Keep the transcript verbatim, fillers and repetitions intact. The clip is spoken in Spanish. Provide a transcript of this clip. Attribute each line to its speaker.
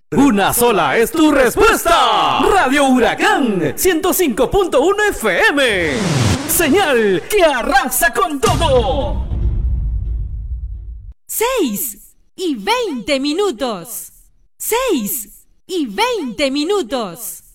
Speaker 1: Una sola es tu respuesta. Radio Huracán ciento cinco punto uno F M. Señal que arrasa con todo.
Speaker 2: Seis y veinte minutos. Seis y veinte minutos.